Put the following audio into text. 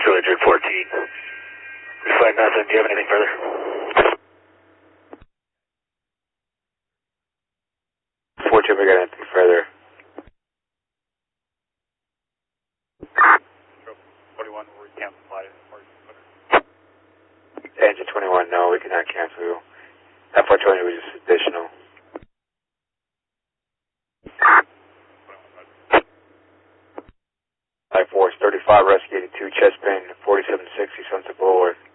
214. Flight nothing. Do you have anything further? We got anything further. 41, we'll cancel flight. Engine 21, no, we cannot cancel. That 420 was just additional. Flight Force 35, rescue 82, chest pin 4760, Sunset Boulevard.